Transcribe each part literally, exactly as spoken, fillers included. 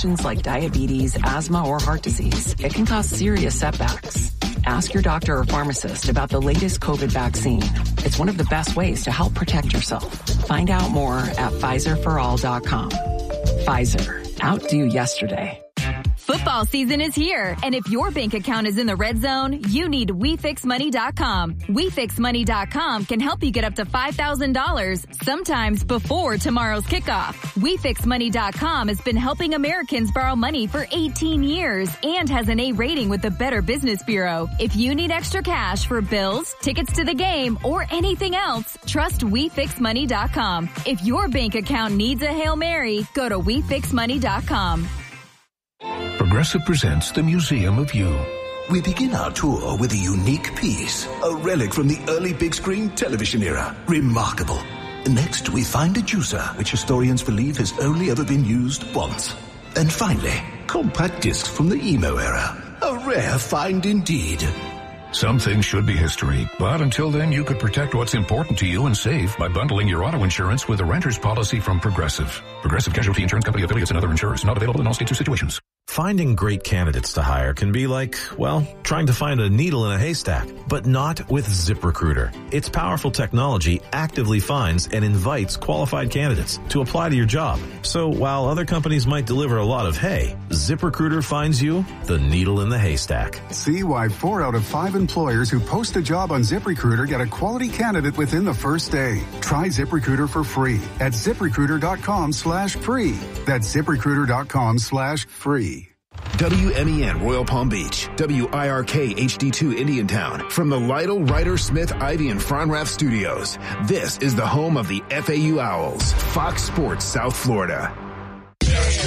conditions like diabetes, asthma, or heart disease, it can cause serious setbacks. Ask your doctor or pharmacist about the latest COVID vaccine. It's one of the best ways to help protect yourself. Find out more at Pfizer for all dot com. Pfizer. Outdo yesterday. Football season is here, and if your bank account is in the red zone, you need We Fix Money dot com. We Fix Money dot com can help you get up to five thousand dollars, sometimes before tomorrow's kickoff. We Fix Money dot com has been helping Americans borrow money for eighteen years and has an A rating with the Better Business Bureau. If you need extra cash for bills, tickets to the game, or anything else, trust We Fix Money dot com. If your bank account needs a Hail Mary, go to We Fix Money dot com. Progressive presents the Museum of You. We begin our tour with a unique piece, a relic from the early big screen television era. Remarkable. Next, we find a juicer, which historians believe has only ever been used once. And finally, compact discs from the emo era. A rare find indeed. Some things should be history, but until then, you could protect what's important to you and save by bundling your auto insurance with a renter's policy from Progressive. Progressive Casualty Insurance Company affiliates and other insurers. Not available in all states or situations. Finding great candidates to hire can be like, well, trying to find a needle in a haystack, but not with ZipRecruiter. Its powerful technology actively finds and invites qualified candidates to apply to your job. So while other companies might deliver a lot of hay, ZipRecruiter finds you the needle in the haystack. See why four out of five employers who post a job on ZipRecruiter get a quality candidate within the first day. Try ZipRecruiter for free at ZipRecruiter.com slash free. That's ZipRecruiter.com slash free. W M E N Royal Palm Beach, W I R K H D two Indiantown. From the Lytle, Ryder, Smith, Ivy, and Fronrath studios, this is the home of the F A U Owls, Fox Sports South Florida. Josh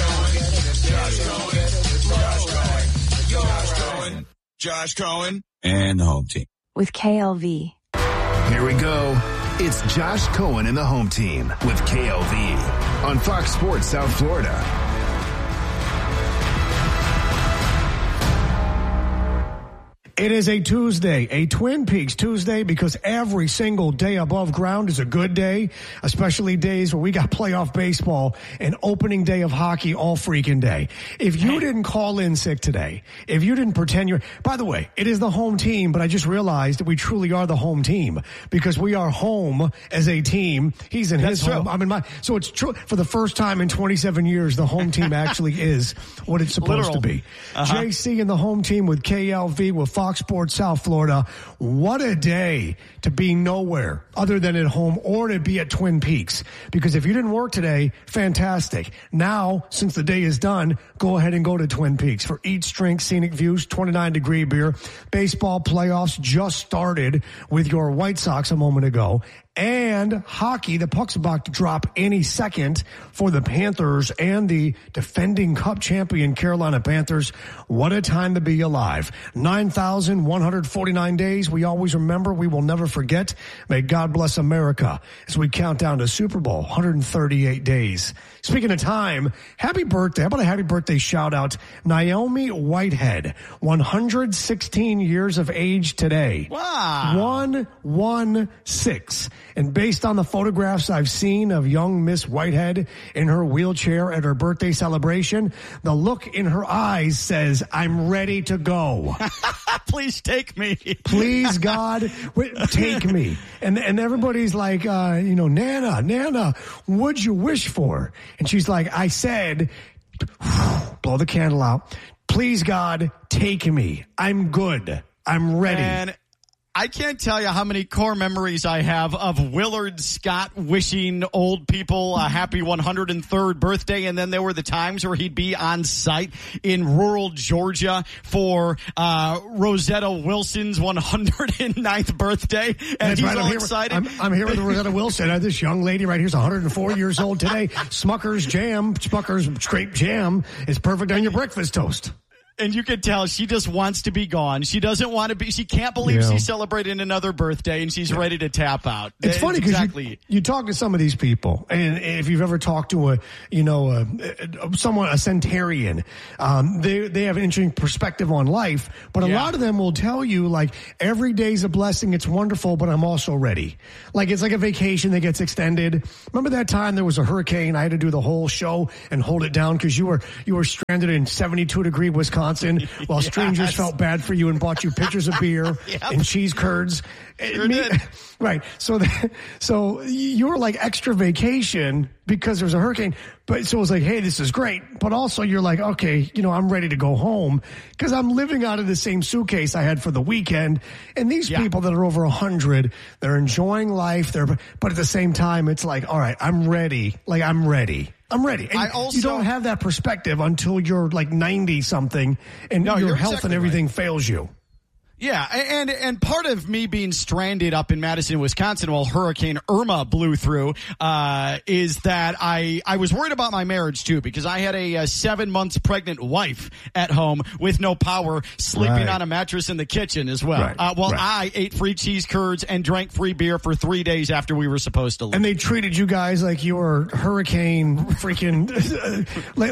Cohen, Josh Cohen, Josh Cohen, and the home team. With K L V. Here we go. It's Josh Cohen and the home team with K L V on Fox Sports South Florida. It is a Tuesday, a Twin Peaks Tuesday, because every single day above ground is a good day, especially days where we got playoff baseball and opening day of hockey all freaking day. If you didn't call in sick today, if you didn't pretend you're, by the way, it is the home team, but I just realized that we truly are the home team because we are home as a team. He's in That's his home. true. I'm in my, so it's true. For the first time in twenty-seven years, the home team actually is what it's supposed Literal. to be. Uh-huh. J C and the home team with K L V with Fox Sports South Florida. What a day to be nowhere other than at home or to be at Twin Peaks. Because if you didn't work today, fantastic. Now, since the day is done, go ahead and go to Twin Peaks for Eat, Drink, Scenic Views, twenty-nine degree beer. Baseball playoffs just started with your White Sox a moment ago. And hockey, the puck's about to drop any second for the Panthers and the defending Cup champion Carolina Panthers. What a time to be alive. nine thousand one hundred forty-nine days. We always remember. We will never forget. May God bless America as we count down to Super Bowl, one hundred thirty-eight days. Speaking of time, happy birthday. How about a happy birthday shout out? Naomi Whitehead, one hundred sixteen years of age today. Wow. one one six. And based on the photographs I've seen of young Miss Whitehead in her wheelchair at her birthday celebration, the look in her eyes says, I'm ready to go. Please take me. Please, God, take me. And and everybody's like, uh, you know, Nana, Nana, what'd you wish for? And she's like, I said, blow the candle out. Please, God, take me. I'm good. I'm ready. And I can't tell you how many core memories I have of Willard Scott wishing old people a happy one hundred third birthday. And then there were the times where he'd be on site in rural Georgia for uh Rosetta Wilson's one hundred ninth birthday. And That's he's right. all I'm here, excited. I'm, I'm here with Rosetta Wilson. Uh, this young lady right here is one hundred four years old today. Smucker's Jam, Smucker's Scrape Jam is perfect on your breakfast toast. And you can tell she just wants to be gone. She doesn't want to be. She can't believe yeah. she's celebrating another birthday, and she's yeah. ready to tap out. It's, it's funny because exactly. you, you talk to some of these people, and if you've ever talked to a, you know, a, a, someone, a centenarian, um, they they have an interesting perspective on life. But a yeah. lot of them will tell you, like, every day's a blessing. It's wonderful, but I'm also ready. Like, it's like a vacation that gets extended. Remember that time there was a hurricane? I had to do the whole show and hold it down because you were you were stranded in seventy-two degree Wisconsin. While yes. strangers felt bad for you and bought you pitchers of beer yep. and cheese curds. Sure Me, did. Right. So, the, so you were like extra vacation because there was a hurricane. But so it was like, hey, this is great. But also you're like, okay, you know, I'm ready to go home because I'm living out of the same suitcase I had for the weekend. And these yeah. people that are over a hundred, they're enjoying life. They're, but at the same time, it's like, all right, I'm ready. Like I'm ready. I'm ready. And I also, you don't have that perspective until you're like ninety something and no, your health exactly and everything right. fails you. Yeah, and and part of me being stranded up in Madison, Wisconsin while Hurricane Irma blew through uh, is that I, I was worried about my marriage, too, because I had a, a seven months pregnant wife at home with no power, sleeping right. on a mattress in the kitchen as well. Right. Uh, while right. I ate free cheese curds and drank free beer for three days after we were supposed to leave. And they treated you guys like you were hurricane freaking... like,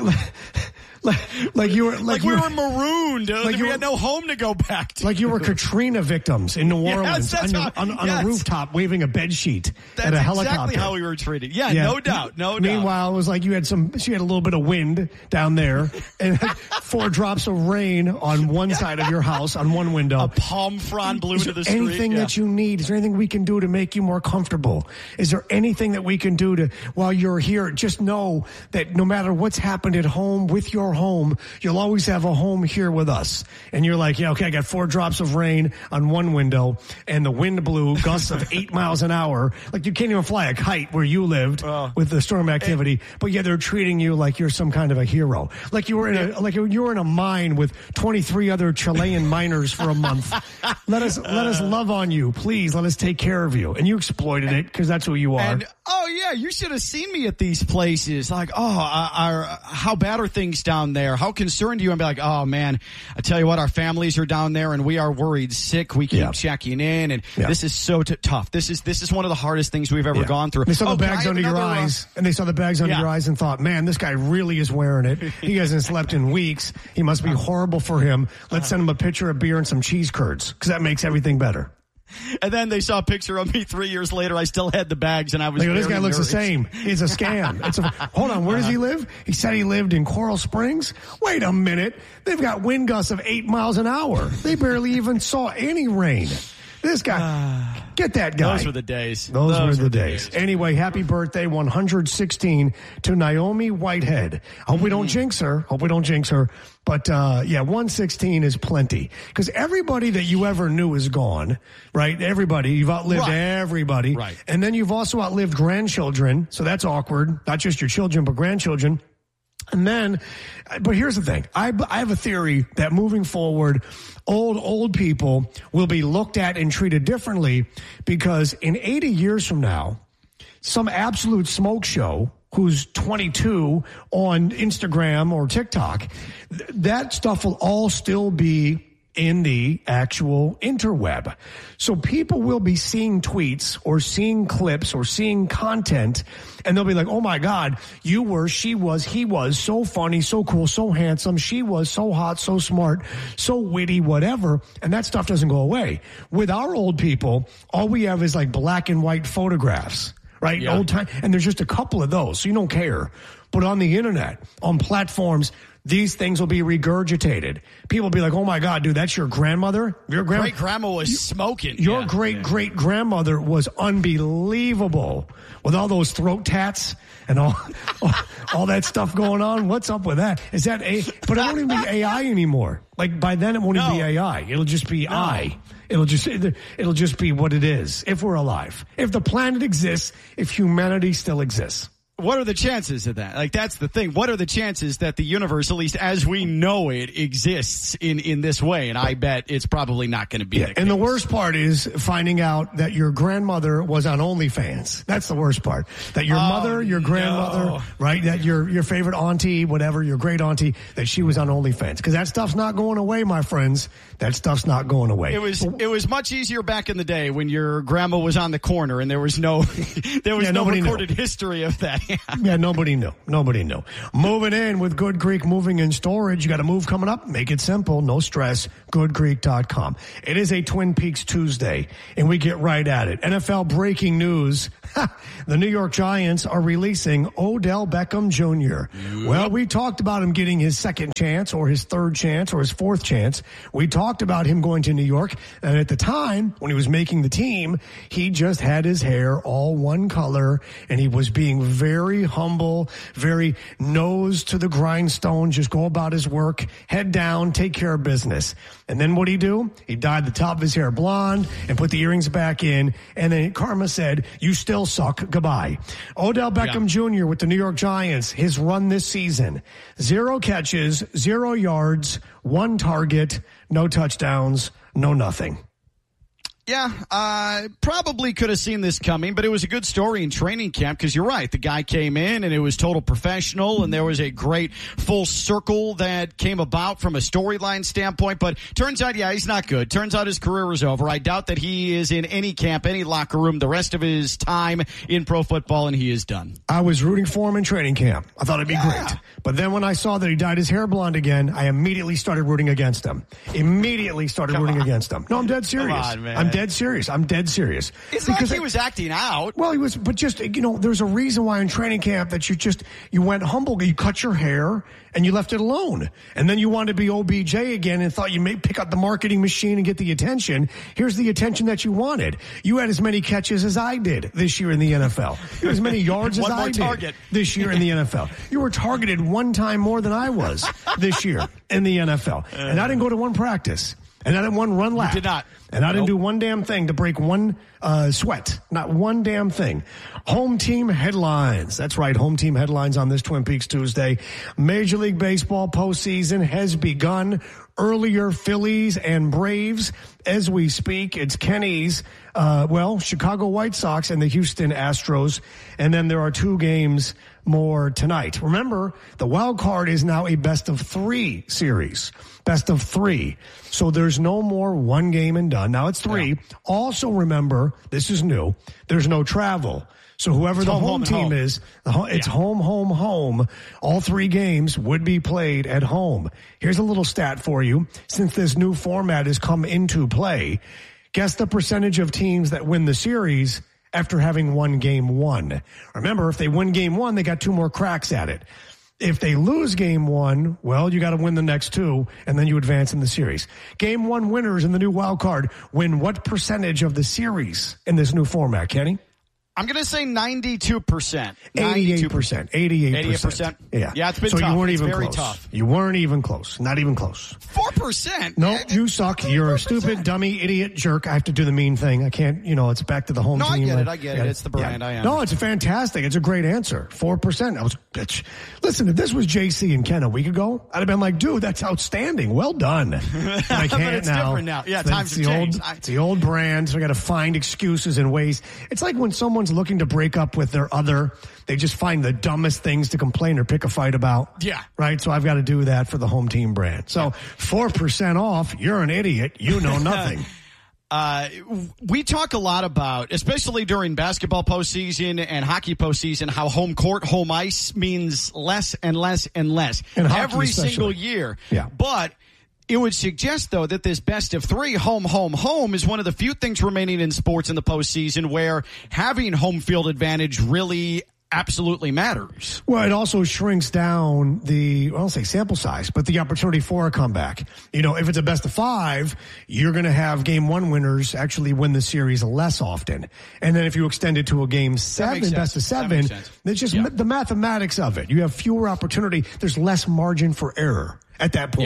like, like you were... Like, like you we were, were marooned. Like we were, had no home to go back to. Like you were Katrina victims in New Orleans yes, on, your, how, on, on yes. a rooftop waving a bed sheet that's at a helicopter. That's exactly how we were treated. Yeah, yeah. no doubt, no Meanwhile, doubt. Meanwhile, it was like you had some, she had a little bit of wind down there and four drops of rain on one side of your house, on one window. A palm frond blew to the street. Anything yeah. that you need? Is there anything we can do to make you more comfortable? Is there anything that we can do to, while you're here, just know that no matter what's happened at home with your home, you'll always have a home here with us. And you're like, yeah, okay, I got four drops of rain on one window and the wind blew gusts of eight miles an hour. Like you can't even fly a kite where you lived uh, with the storm activity, but yeah, they're treating you like you're some kind of a hero. Like you were in a, like you were in a mine with twenty-three other Chilean miners for a month. Let us, let us love on you. Please let us take care of you. And you exploited it because that's who you are. And, oh yeah, you should have seen me at these places. Like, oh, our, how bad are things down there? How concerned are you? And be like, oh man, I tell you what, our families are down there and we are worried sick. We keep yeah. checking in and yeah. this is so t- tough. This is, this is one of the hardest things we've ever yeah. gone through. They saw oh, the bags under your eyes and they saw the bags under yeah. your eyes and thought, man, this guy really is wearing it. He hasn't slept in weeks. He must be horrible for him. Let's send him a pitcher of beer and some cheese curds because that makes everything better. And then they saw a picture of me three years later. I still had the bags, and I was. Like, this guy looks nervous. the same. It's a scam. It's a. Hold on, where does he live? He said he lived in Coral Springs. Wait a minute. They've got wind gusts of eight miles an hour. They barely even saw any rain. This guy, get that guy. Those were the days. Those, Those were, were the, the days. days. Anyway, happy birthday, one hundred sixteen, to Naomi Whitehead. Hope we don't jinx her. Hope we don't jinx her. But, uh, yeah, one sixteen is plenty. Because everybody that you ever knew is gone, right? Everybody. You've outlived right. everybody. Right. And then you've also outlived grandchildren. So that's awkward. Not just your children, but grandchildren. And then, but here's the thing. I, I have a theory that moving forward, old, old people will be looked at and treated differently because in eighty years from now, some absolute smoke show who's twenty-two on Instagram or TikTok, th- that stuff will all still be in the actual interweb. So people will be seeing tweets or seeing clips or seeing content and they'll be like, oh my God, you were, she was, he was so funny, so cool, so handsome. She was so hot, so smart, so witty, whatever. And that stuff doesn't go away. With our old people, all we have is like black and white photographs, right? Yeah. Old time. And there's just a couple of those. So you don't care. But on the internet, on platforms, these things will be regurgitated. People will be like, oh my God, dude, that's your grandmother? Your grandma, great grandma was you, smoking. Your yeah. great great grandmother was unbelievable with all those throat tats and all, all all that stuff going on. What's up with that? Is that a, but it won't even be A I anymore. Like by then it won't no. even be A I. It'll just be no. I. It'll just, it'll just be what it is if we're alive. If the planet exists, if humanity still exists. What are the chances of that? Like, that's the thing. What are the chances that the universe, at least as we know it, exists in, in this way? And I bet it's probably not going to be yeah, the case. And the worst part is finding out that your grandmother was on OnlyFans. That's the worst part. That your oh, mother, your grandmother, no. right? That your your favorite auntie, whatever, your great auntie, that she was on OnlyFans. Because that stuff's not going away, my friends. That stuff's not going away. It was it was much easier back in the day when your grandma was on the corner and there was no there was yeah, no recorded knew. history of that. yeah, nobody knew. Nobody knew. Moving in with Good Creek Moving and Storage. You got a move coming up? Make it simple. No stress. good creek dot com. It is a Twin Peaks Tuesday, and we get right at it. N F L breaking news. The New York Giants are releasing Odell Beckham Junior Yep. Well, we talked about him getting his second chance or his third chance or his fourth chance. We talked about him going to New York. And at the time, when he was making the team, he just had his hair all one color, and he was being very humble, very nose to the grindstone, just go about his work, head down, take care of business. And then what'd he do? He dyed the top of his hair blonde and put the earrings back in. And then karma said, you still suck. Goodbye. Odell Beckham yeah. Junior with the New York Giants, his run this season, zero catches, zero yards, one target, no touchdowns, no nothing. Yeah, uh, probably could have seen this coming, but it was a good story in training camp because you're right. The guy came in and it was total professional, and there was a great full circle that came about from a storyline standpoint. But turns out, yeah, he's not good. Turns out his career is over. I doubt that he is in any camp, any locker room the rest of his time in pro football, and he is done. I was rooting for him in training camp. I thought it'd be yeah. great. But then when I saw that he dyed his hair blonde again, I immediately started rooting against him. Immediately started Come rooting on. against him. No, I'm dead serious. Come on, man. I'm dead serious. I'm dead serious. It's because like he was acting out. Well, he was, but just, you know, there's a reason why in training camp that you just, you went humble, you cut your hair and you left it alone. And then you wanted to be O B J again and thought you may pick up the marketing machine and get the attention. Here's the attention that you wanted. You had as many catches as I did this year in the N F L. You had as many yards as I target. did this year in the N F L. You were targeted one time more than I was this year in the N F L. And I didn't go to one practice. And I didn't one run lap. You did not. And I didn't nope. do one damn thing to break one uh, sweat. Not one damn thing. Home team headlines. That's right, home team headlines on this Twin Peaks Tuesday. Major League Baseball postseason has begun. Earlier, Phillies and Braves. As we speak, it's Kenny's, uh, well, Chicago White Sox and the Houston Astros. And then there are two games more tonight. Remember, the wild card is now a best of three series. Best of three. So there's no more one game and done. Now it's three. Yeah. Also remember, this is new, there's no travel. So whoever it's the home, home team home. is, the ho- it's yeah. home, home, home. All three games would be played at home. Here's a little stat for you. Since this new format has come into play, guess the percentage of teams that win the series after having won game one. Remember, if they win game one, they got two more cracks at it. If they lose game one, well, you got to win the next two, and then you advance in the series. Game one winners in the new wild card win what percentage of the series in this new format, Kenny? I'm going to say ninety-two percent. eighty-eight percent. eighty-eight percent. eighty-eight percent? Yeah. Yeah, it's been so tough. You weren't it's even very close. tough. You weren't even close. Not even close. four percent? No, you suck. You're a stupid, dummy, idiot, jerk. I have to do the mean thing. I can't, you know, it's back to the home no, team. No, I get it. I get it. It's the brand. Yeah. I am. No, it's fantastic. It's a great answer. four percent. I was, bitch. Listen, if this was J C and Ken a week ago, I'd have been like, dude, that's outstanding. Well done. But I can't but it's now. different now. Yeah, it's times the have old, changed. It's the old brand, so I got to find excuses and ways. It's like when someone's looking to break up with their other, they just find the dumbest things to complain or pick a fight about. Yeah. Right? So I've got to do that for the home team brand. So four percent off, you're an idiot. You know nothing. Uh, we talk a lot about, especially during basketball postseason and hockey postseason, how home court, home ice means less and less and less and every especially. single year. Yeah. But it would suggest, though, that this best of three, home, home, home, is one of the few things remaining in sports in the postseason where having home field advantage really absolutely matters. Well, it also shrinks down the, well, I'll say sample size, but the opportunity for a comeback. You know, if it's a best of five, you're going to have game one winners actually win the series less often. And then if you extend it to a game seven, best of seven, it's just yeah. the mathematics of it. You have fewer opportunity. There's less margin for error at that point. Yeah.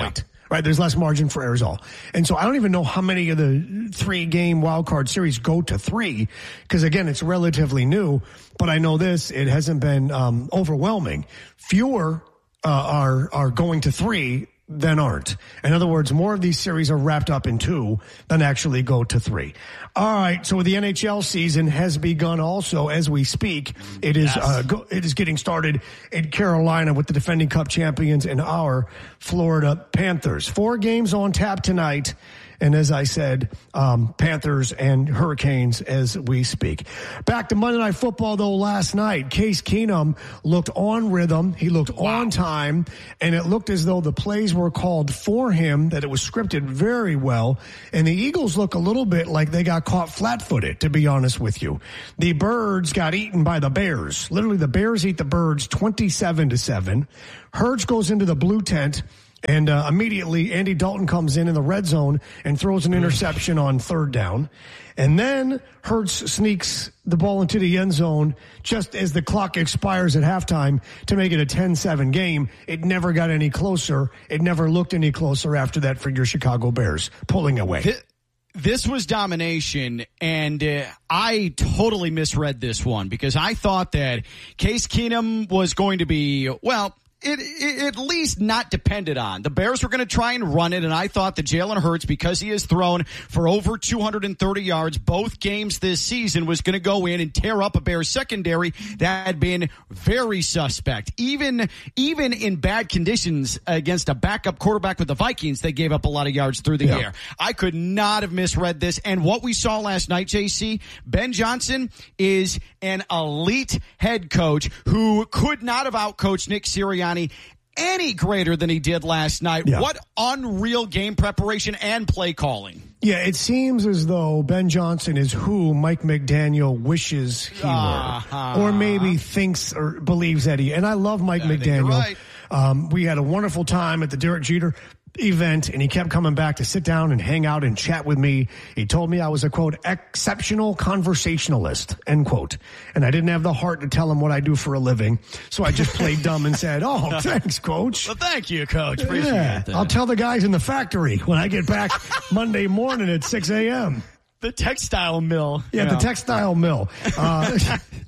right? There's less margin for errors all. And so I don't even know how many of the three-game wild card series go to three, because, again, it's relatively new. But I know this, it hasn't been um, overwhelming. Fewer uh, are are going to three than aren't. In other words, more of these series are wrapped up in two than actually go to three. All right, so the N H L season has begun also as we speak. It is yes. uh, go, it is getting started in Carolina with the defending Cup champions and our Florida Panthers. Four games on tap tonight. And as I said, um, Panthers and Hurricanes as we speak. Back to Monday Night Football, though, last night. Case Keenum looked on rhythm. He looked wow. on time. And it looked as though the plays were called for him, that it was scripted very well. And the Eagles look a little bit like they got caught flat-footed, to be honest with you. The Birds got eaten by the Bears. Literally, the Bears eat the Birds twenty-seven to seven. Hurts goes into the blue tent. And uh, immediately, Andy Dalton comes in in the red zone and throws an interception on third down. And then Hurts sneaks the ball into the end zone just as the clock expires at halftime to make it a ten seven game. It never got any closer. It never looked any closer after that for your Chicago Bears pulling away. This was domination, and uh, I totally misread this one because I thought that Case Keenum was going to be, well, It, it at least not depended on. The Bears were going to try and run it, and I thought that Jalen Hurts, because he has thrown for over two hundred thirty yards both games this season, was going to go in and tear up a Bears secondary that had been very suspect. Even even in bad conditions against a backup quarterback with the Vikings, they gave up a lot of yards through the yeah. air. I could not have misread this. And what we saw last night, J C, Ben Johnson is an elite head coach who could not have outcoached Nick Sirianni any greater than he did last night. Yeah. What unreal game preparation and play calling. Yeah, it seems as though Ben Johnson is who Mike McDaniel wishes he uh-huh. were, or maybe thinks or believes that he. And I love Mike I McDaniel. Right. Um, we had a wonderful time at the Derek Jeter event, and he kept coming back to sit down and hang out and chat with me. He told me I was a, quote, exceptional conversationalist, end quote. And I didn't have the heart to tell him what I do for a living, so I just played dumb and said, oh, thanks, Coach. Well, thank you, Coach. Appreciate yeah, that. I'll tell the guys in the factory when I get back Monday morning at six a.m. The textile mill. Yeah, you the know. textile mill. Uh,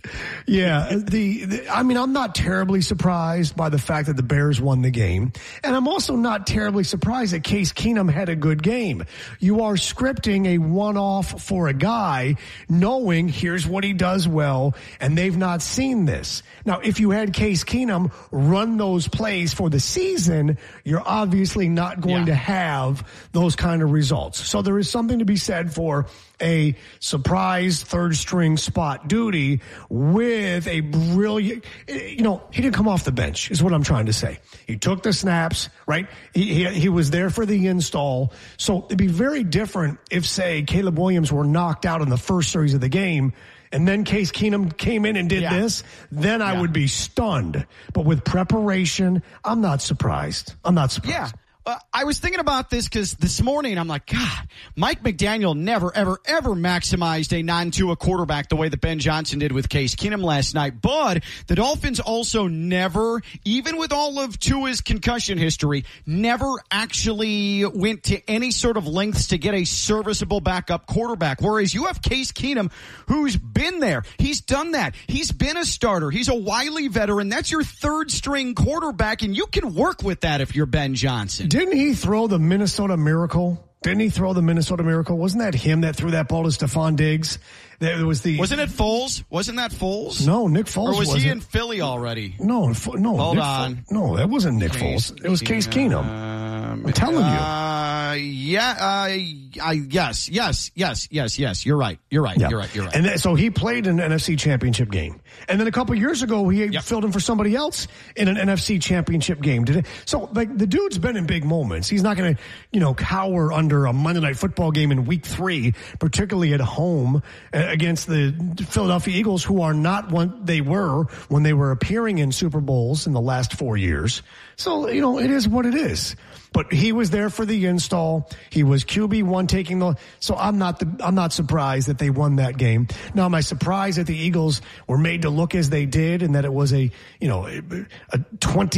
yeah, the, the, I mean, I'm not terribly surprised by the fact that the Bears won the game. And I'm also not terribly surprised that Case Keenum had a good game. You are scripting a one-off for a guy knowing here's what he does well, and they've not seen this. Now, if you had Case Keenum run those plays for the season, you're obviously not going yeah. to have those kind of results. So there is something to be said for a surprise third string spot duty with a brilliant, you know, he didn't come off the bench is what I'm trying to say. He took the snaps, right? He, he, he was there for the install. So it'd be very different if, say, Caleb Williams were knocked out in the first series of the game and then Case Keenum came in and did yeah. this, then I yeah. would be stunned. But with preparation, I'm not surprised. I'm not surprised. Yeah. Uh, I was thinking about this because this morning I'm like, God, Mike McDaniel never, ever, ever maximized a non-Tua quarterback the way that Ben Johnson did with Case Keenum last night. But the Dolphins also never, even with all of Tua's concussion history, never actually went to any sort of lengths to get a serviceable backup quarterback. Whereas you have Case Keenum, who's been there. He's done that. He's been a starter. He's a wily veteran. That's your third string quarterback, and you can work with that if you're Ben Johnson. Didn't he throw the Minnesota Miracle? Didn't he throw the Minnesota Miracle? Wasn't that him that threw that ball to Stephon Diggs? There was the. Wasn't it Foles? Wasn't that Foles? No, Nick Foles. Or was wasn't. he in Philly already? No, no. Hold Nick on. Fo- no, that wasn't Nick Case, Foles. It was Case Keenum. Um, I'm telling you. Uh, yeah. Uh, I yes, yes, yes, yes, yes. You're right. You're right. Yeah. You're right. You're right. And then, so he played in an N F C Championship game, and then a couple years ago he yep. filled in for somebody else in an N F C Championship game. Did it? So like the dude's been in big moments. He's not going to, you know, cower under a Monday Night Football game in Week Three, particularly at home against the Philadelphia Eagles, who are not what they were when they were appearing in Super Bowls in the last four years. So, you know, it is what it is. But he was there for the install. He was Q B one taking the, so I'm not the, I'm not surprised that they won that game. Now, am I surprised that the Eagles were made to look as they did and that it was a, you know, a twenty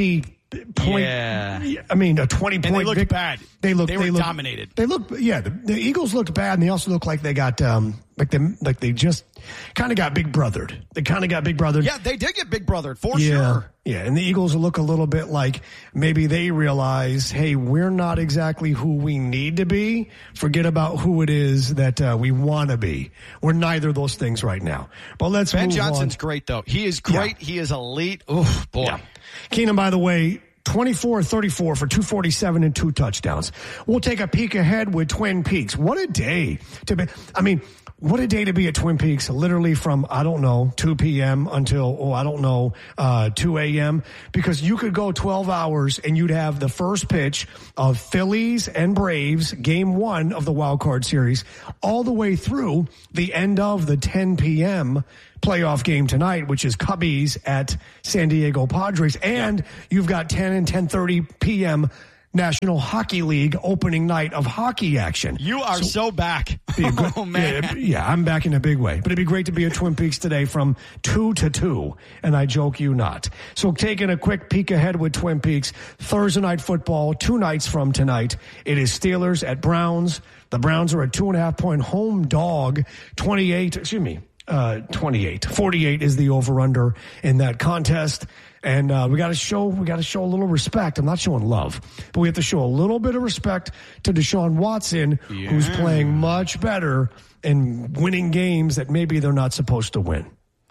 point. Yeah. I mean, a twenty point. And they looked vic- bad. They looked. They They, were looked, dominated. They looked. Yeah, the, the Eagles looked bad, and they also looked like they got um like they like they just kind of got big brothered. They kind of got big brothered. Yeah, they did get big brothered for yeah, sure. Yeah, and the Eagles look a little bit like maybe they realize, hey, we're not exactly who we need to be. Forget about who it is that uh, we want to be. We're neither of those things right now. But let's Ben move Johnson's on. great, though. He is great. Yeah. He is elite. Oh, boy. Yeah. Keenan, by the way, twenty-four thirty-four for two forty-seven and two touchdowns. We'll take a peek ahead with Twin Peaks. What a day to be. I mean, what a day to be at Twin Peaks, literally from, I don't know, two p.m. until, oh, I don't know, uh, two a.m. Because you could go twelve hours and you'd have the first pitch of Phillies and Braves, game one of the wild card series, all the way through the end of the ten p.m. playoff game tonight, which is Cubbies at San Diego Padres. And you've got ten and ten thirty p.m. National Hockey League opening night of hockey action. You are so, so back. Good, oh, man. Yeah, yeah, I'm back in a big way. But it'd be great to be at Twin Peaks today from two to two, and I joke you not. So taking a quick peek ahead with Twin Peaks, Thursday night football, two nights from tonight. It is Steelers at Browns. The Browns are a two and a half point home dog, twenty-eight, excuse me, uh, twenty-eight. forty-eight is the over-under in that contest. And uh, we got to show we got to show a little respect. I'm not showing love, but we have to show a little bit of respect to Deshaun Watson, yeah. who's playing much better and winning games that maybe they're not supposed to win.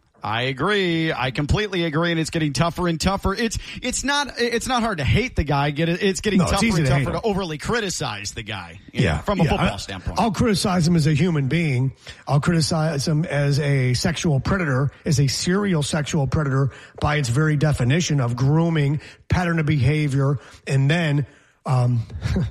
I agree. I completely agree, and it's getting tougher and tougher. It's it's not it's not hard to hate the guy. Get it? It's getting No, it's tougher easy and to hate tougher him. to overly criticize the guy. you Yeah, know, from a yeah. football I, standpoint. I'll criticize him as a human being. I'll criticize him as a sexual predator, as a serial sexual predator by its very definition of grooming, pattern of behavior, and then um,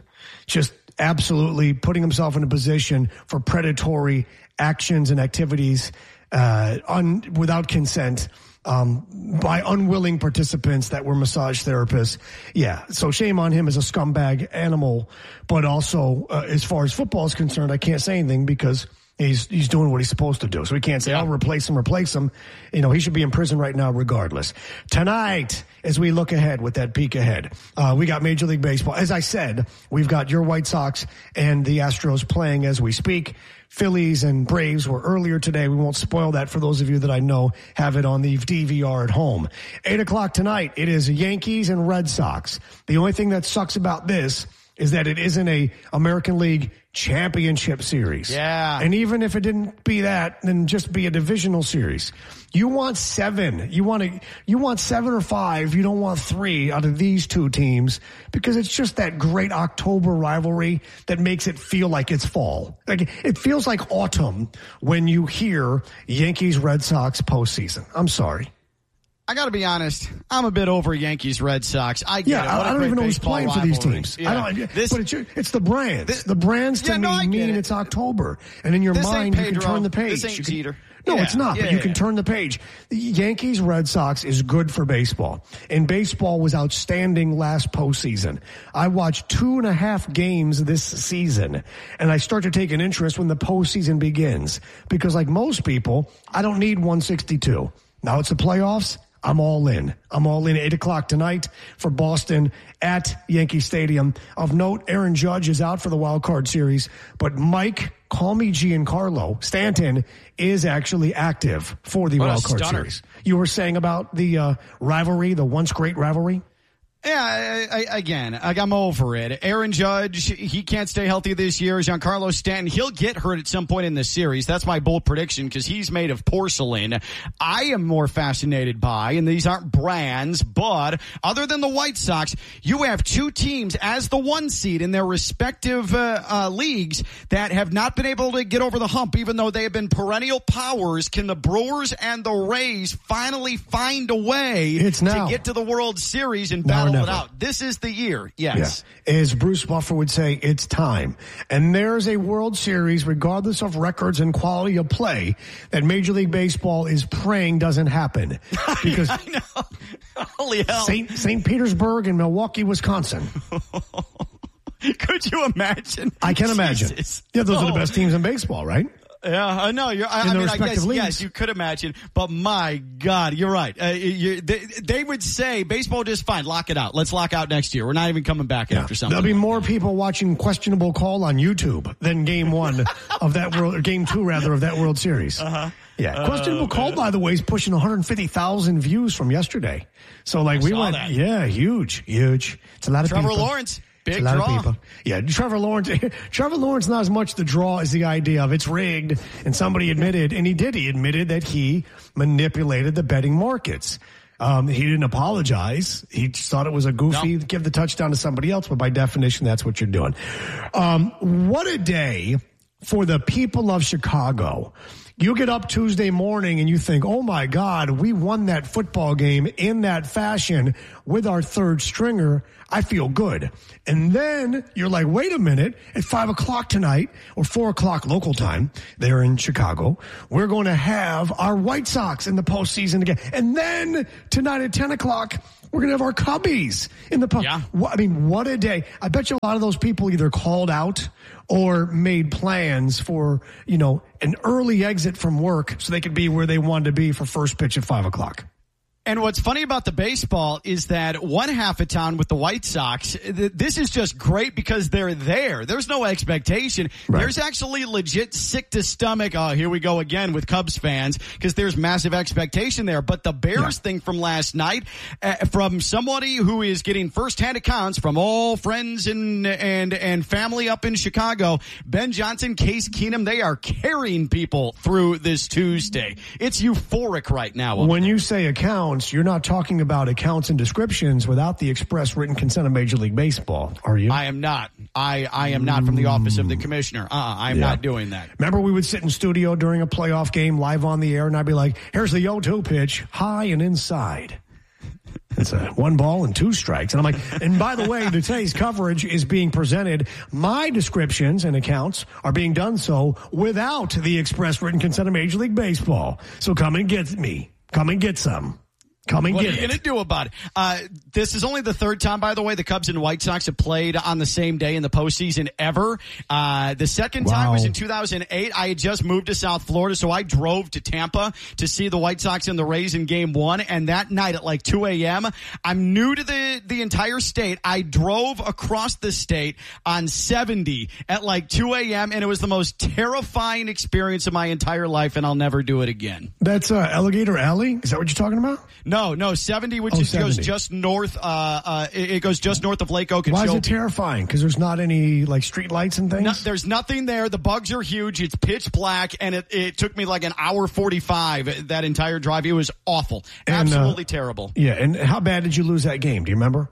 just absolutely putting himself in a position for predatory actions and activities uh, un, without consent. Um, by unwilling participants that were massage therapists. Yeah. So shame on him as a scumbag animal, but also, uh, as far as football is concerned, I can't say anything because he's, he's doing what he's supposed to do. So we can't say, Yeah. I'll replace him, replace him. You know, he should be in prison right now regardless. Tonight, as we look ahead with that peek ahead, uh, we got Major League Baseball. As I said, we've got your White Sox and the Astros playing as we speak. Phillies and Braves were earlier today. We won't spoil that for those of you that I know have it on the D V R at home. Eight o'clock tonight, it is Yankees and Red Sox. The only thing that sucks about this is that it isn't a American League championship series. Yeah. And even if it didn't be that, then just be a divisional series. You want seven. You want to, you want seven or five. You don't want three out of these two teams because it's just that great October rivalry that makes it feel like it's fall. Like it feels like autumn when you hear Yankees Red Sox postseason. I'm sorry. I got to be honest. I'm a bit over Yankees Red Sox. I get Yeah, it. What I, a I don't great even know who's baseball playing for these rivalry. teams. Yeah. I don't. This, but it's, it's the brands. This, the brands to yeah, me no, I get mean it. it's October, and in your This mind ain't you can Pedro. turn the page. This ain't You can- Jeter. No, Yeah, it's not. yeah, but you yeah, can yeah. turn the page. The Yankees Red Sox is good for baseball, and baseball was outstanding last postseason. I watched two and a half games this season, and I start to take an interest when the postseason begins because, like most people, I don't need one sixty-two. Now it's the playoffs. I'm all in. I'm all in. Eight o'clock tonight for Boston at Yankee Stadium. Of note, Aaron Judge is out for the wild card series, but Mike, call me Giancarlo Stanton, is actually active for the What a wild card stunner. series. You were saying about the uh, rivalry, the once great rivalry? Yeah, I, I, again, like, I'm over it. Aaron Judge, he can't stay healthy this year. Giancarlo Stanton, he'll get hurt at some point in the series. That's my bold prediction because he's made of porcelain. I am more fascinated by, and these aren't brands, but other than the White Sox, you have two teams as the one seed in their respective uh, uh, leagues that have not been able to get over the hump, even though they have been perennial powers. Can the Brewers and the Rays finally find a way It's now. to get to the World Series and Now or battle it never. out? This is the year. Yes. Yeah. As Bruce Buffer would say, it's time. And there's a World Series, regardless of records and quality of play, that Major League Baseball is praying doesn't happen. Because I know. Holy hell. Saint Saint Petersburg and Milwaukee, Wisconsin. Could you imagine? I can imagine. Jesus. Yeah, those are Oh. the best teams in baseball, right? Yeah, I know. You're, I, I mean, I guess, leagues. yes, you could imagine. But my God, you're right. Uh, you, they, they would say baseball just fine. Lock it out. Let's lock out next year. We're not even coming back yeah. after something. There'll be more people watching questionable call on YouTube than game one of that world, or game two rather of that World Series. Uh-huh. Yeah, questionable uh, call, by the way, is pushing one hundred fifty thousand views from yesterday. So, like, I we saw went, that. yeah, huge, huge. It's a lot of Trevor people. Lawrence. Big a lot draw. Of people. Yeah, Trevor Lawrence. Trevor Lawrence not as much the draw as the idea of it's rigged, and somebody admitted, and he did. He admitted that he manipulated the betting markets. Um, he didn't apologize. He just thought it was a goofy no. give the touchdown to somebody else, but by definition, that's what you're doing. Um, what a day for the people of Chicago. You get up Tuesday morning and you think, oh my God, we won that football game in that fashion with our third stringer. I feel good. And then you're like, wait a minute, at five o'clock tonight or four o'clock local time there in Chicago, we're going to have our White Sox in the postseason again. And then tonight at ten o'clock, we're going to have our Cubbies in the post. Yeah. I mean, what a day. I bet you a lot of those people either called out or made plans for, you know, an early exit from work so they could be where they wanted to be for first pitch at five o'clock. And what's funny about the baseball is that one half of town with the White Sox, this is just great because they're there. There's no expectation. Right. There's actually legit sick to stomach. Oh, here we go again with Cubs fans because there's massive expectation there. But the Bears yeah. thing from last night, uh, from somebody who is getting firsthand accounts from all friends and and and family up in Chicago, Ben Johnson, Case Keenum, they are carrying people through this Tuesday. It's euphoric right now. When you say accounts, you're not talking about accounts and descriptions without the express written consent of Major League Baseball, are you? I am not. I, I am not from the office of the commissioner. Uh-uh, I am yeah. not doing that. Remember we would sit in studio during a playoff game live on the air, and I'd be like, here's the oh two pitch, high and inside. It's a one ball and two strikes. And I'm like, and by the way, today's coverage is being presented. My descriptions and accounts are being done so without the express written consent of Major League Baseball. So come and get me. Come and get some. Come and what get are you going to do about it? Uh, this is only the third time, by the way, the Cubs and White Sox have played on the same day in the postseason ever. Uh, the second wow. time was in two thousand eight. I had just moved to South Florida, so I drove to Tampa to see the White Sox and the Rays in game one. And that night at like two a.m., I'm new to the, the entire state. I drove across the state on seventy at like two a.m., and it was the most terrifying experience of my entire life, and I'll never do it again. That's uh, Alligator Alley? Is that what you're talking about? No, no, seventy, which oh, is, seventy. goes just north. Uh, uh, it, it goes just north of Lake Okeechobee. Why is it terrifying? Because there's not any like street lights and things. No, there's nothing there. The bugs are huge. It's pitch black, and it, it took me like an hour forty-five that entire drive. It was awful, and, absolutely uh, terrible. Yeah, and how bad did you lose that game? Do you remember?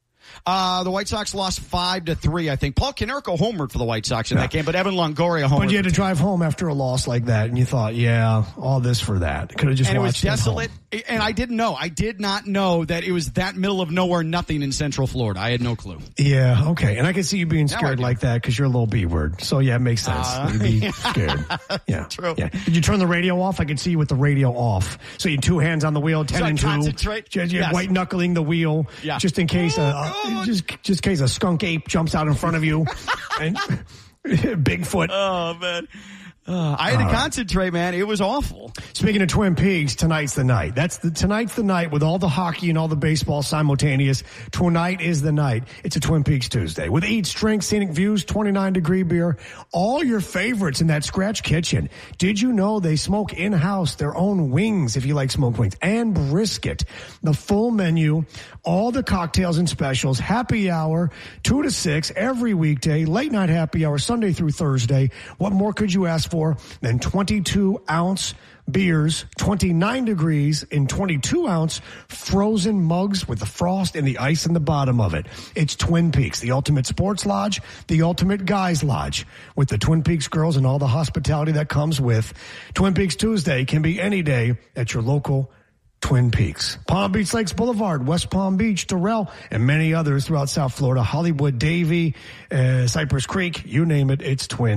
Uh, the White Sox lost five to three, I think. Paul Konerko homered for the White Sox in yeah. that game, but Evan Longoria homered. But you had to drive home after a loss like that, and you thought, yeah, all this for that. Could have just and watched it was desolate. It and I didn't know. I did not know that it was that middle of nowhere, nothing in Central Florida. I had no clue. Yeah, okay. And I can see you being scared like that because you're a little B-word. So, yeah, it makes sense. Uh, You'd be scared. Yeah. True. Yeah. Did you turn the radio off? I could see you with the radio off. So you had two hands on the wheel, ten so and concentrate. two. You're yes. white knuckling the wheel. Yeah. Just in case, uh, uh, just, just in case a skunk ape jumps out in front of you. and Bigfoot. Oh, man. Uh, I had to uh, concentrate, man. It was awful. Speaking of Twin Peaks, tonight's the night. That's the tonight's the night with all the hockey and all the baseball simultaneous. Tonight is the night. It's a Twin Peaks Tuesday with Eat, Drink, Scenic Views, twenty-nine degree beer, all your favorites in that scratch kitchen. Did you know they smoke in-house their own wings if you like smoked wings and brisket? The full menu, all the cocktails and specials, happy hour, two to six every weekday, late night happy hour, Sunday through Thursday. What more could you ask for? Than twenty-two ounce beers, twenty-nine degrees in twenty-two ounce frozen mugs with the frost and the ice in the bottom of it. It's Twin Peaks, the ultimate sports lodge, the ultimate guys lodge with the Twin Peaks girls and all the hospitality that comes with. Twin Peaks Tuesday can be any day at your local Twin Peaks. Palm Beach Lakes Boulevard, West Palm Beach, Doral, and many others throughout South Florida, Hollywood, Davie, uh, Cypress Creek, you name it, it's Twin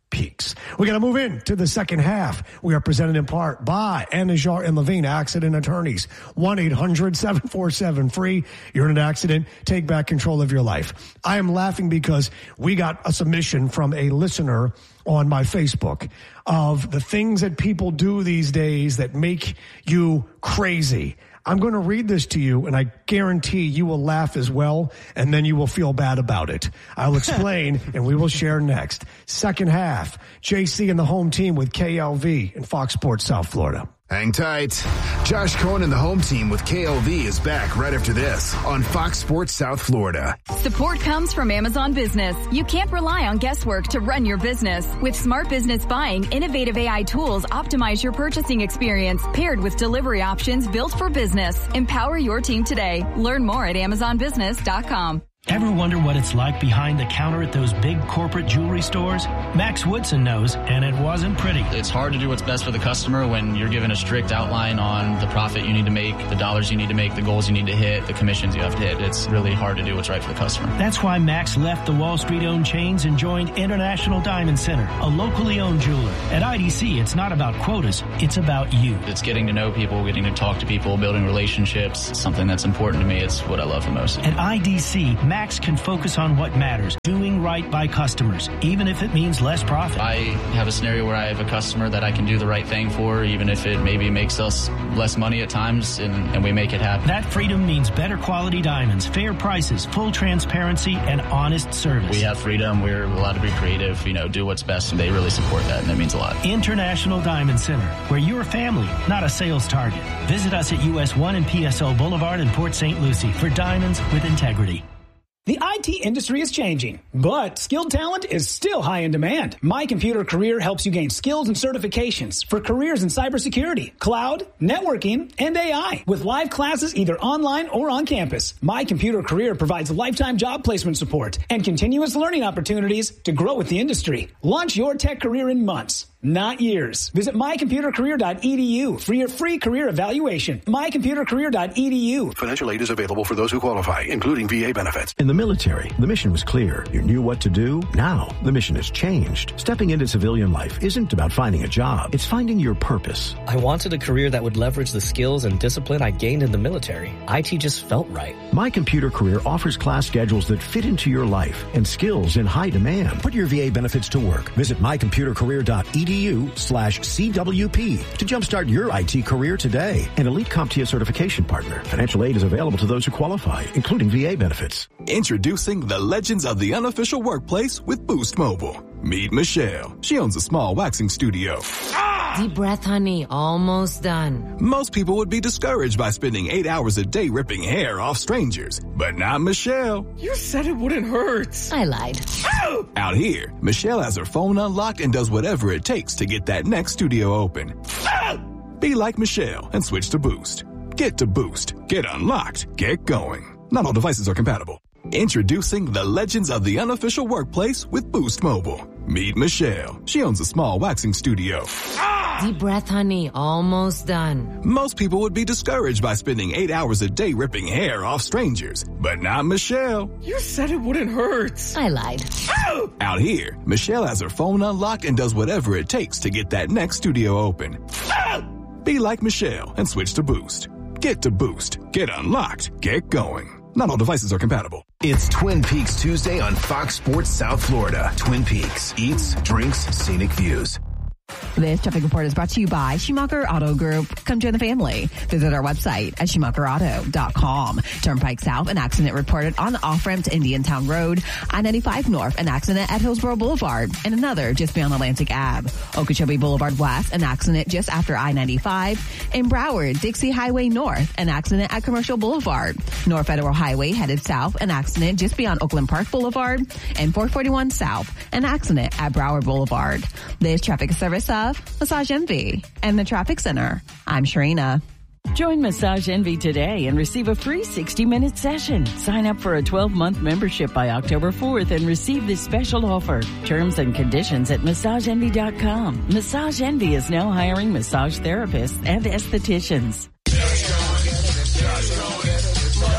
Peaks. We're going to move into the second half. We are presented in part by Anajar and Levine Accident Attorneys. one eight hundred seven four seven free. You're in an accident. Take back control of your life. I am laughing because we got a submission from a listener on my Facebook of the things that people do these days that make you crazy. I'm going to read this to you, and I guarantee you will laugh as well, and then you will feel bad about it. I'll explain, and we will share next. Second half, J C and the home team with K L V and Fox Sports South Florida. Hang tight. Josh Cohen and the home team with K L V is back right after this on Fox Sports South Florida. Support comes from Amazon Business. You can't rely on guesswork to run your business. With smart business buying, innovative A I tools optimize your purchasing experience, paired with delivery options built for business. Empower your team today. Learn more at amazon business dot com. Ever wonder what it's like behind the counter at those big corporate jewelry stores? Max Woodson knows, and it wasn't pretty. It's hard to do what's best for the customer when you're given a strict outline on the profit you need to make, the dollars you need to make, the goals you need to hit, the commissions you have to hit. It's really hard to do what's right for the customer. That's why Max left the Wall Street-owned chains and joined International Diamond Center, a locally owned jeweler. At I D C, it's not about quotas, it's about you. It's getting to know people, getting to talk to people, building relationships. It's something that's important to me. It's what I love the most. At I D C, Max can focus on what matters, doing right by customers, even if it means less profit. I have a scenario where I have a customer that I can do the right thing for, even if it maybe makes us less money at times, and, and we make it happen. That freedom means better quality diamonds, fair prices, full transparency, and honest service. We have freedom. We're allowed to be creative, you know, do what's best, and they really support that, and that means a lot. International Diamond Center, where you're a family, not a sales target. Visit us at U S one and P S O Boulevard in Port Saint Lucie for diamonds with integrity. The I T industry is changing, but skilled talent is still high in demand. My Computer Career helps you gain skills and certifications for careers in cybersecurity, cloud, networking, and A I. With live classes either online or on campus, My Computer Career provides lifetime job placement support and continuous learning opportunities to grow with the industry. Launch your tech career in months, not years. Visit my computer career dot e d u for your free career evaluation. my computer career dot e d u. Financial aid is available for those who qualify, including V A benefits. In the military, the mission was clear. You knew what to do. Now, the mission has changed. Stepping into civilian life isn't about finding a job. It's finding your purpose. I wanted a career that would leverage the skills and discipline I gained in the military. I T just felt right. My Computer Career offers class schedules that fit into your life and skills in high demand. Put your V A benefits to work. Visit my computer career dot e d u slash C W P to jumpstart your I T career today. An elite CompTIA certification partner. Financial aid is available to those who qualify, including V A benefits. Introducing the legends of the unofficial workplace with Boost Mobile. Meet Michelle. She owns a small waxing studio. Deep breath, honey. Almost done. Most people would be discouraged by spending eight hours a day ripping hair off strangers, but not Michelle. You said it wouldn't hurt. I lied. Ow! Out here, Michelle has her phone unlocked and does whatever it takes to get that next studio open. Ow! Be like Michelle and switch to Boost. Get to Boost. Get unlocked. Get going. Not all devices are compatible. Introducing the legends of the unofficial workplace with Boost Mobile. Meet Michelle. She owns a small waxing studio. Deep breath, honey. Almost done. Most people would be discouraged by spending eight hours a day ripping hair off strangers, but not Michelle. You said it wouldn't hurt. I lied. Ow! Out here, Michelle has her phone unlocked and does whatever it takes to get that next studio open. Ow! Be like Michelle and switch to Boost. Get to Boost. Get unlocked. Get going. Not all devices are compatible. It's Twin Peaks Tuesday on Fox Sports South Florida. Twin Peaks. Eats, drinks, scenic views. This traffic report is brought to you by Schumacher Auto Group. Come join the family. Visit our website at schumacher auto dot com. Turnpike South, an accident reported on the off-ramp to Indiantown Road. I ninety-five North, an accident at Hillsborough Boulevard. And another just beyond Atlantic Avenue. Okeechobee Boulevard West, an accident just after I ninety-five. In Broward, Dixie Highway North, an accident at Commercial Boulevard. North Federal Highway headed south, an accident just beyond Oakland Park Boulevard. And four forty-one South, an accident at Broward Boulevard. This traffic service of Massage Envy and the Traffic Center. I'm Sharina. Join Massage Envy today and receive a free sixty minute session. Sign up for a twelve month membership by October fourth and receive this special offer. Terms and conditions at massage envy dot com. Massage Envy is now hiring massage therapists and estheticians.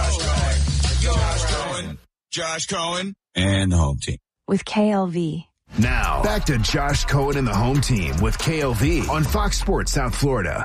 Josh Cohen and the home team. With K L V. Now, back to Josh Cohen and the home team with K L V on Fox Sports South Florida.